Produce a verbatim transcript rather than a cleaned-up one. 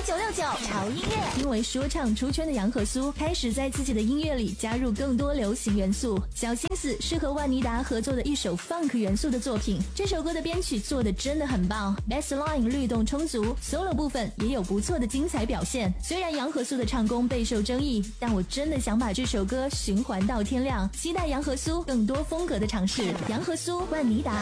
九六九潮音乐。因为说唱出圈的杨和苏开始在自己的音乐里加入更多流行元素，小心思是和万妮达合作的一首 funk 元素的作品。这首歌的编曲做的真的很棒 ，bass line 律动充足 ，solo 部分也有不错的精彩表现。虽然杨和苏的唱功备受争议，但我真的想把这首歌循环到天亮，期待杨和苏更多风格的尝试。杨和苏、万妮达。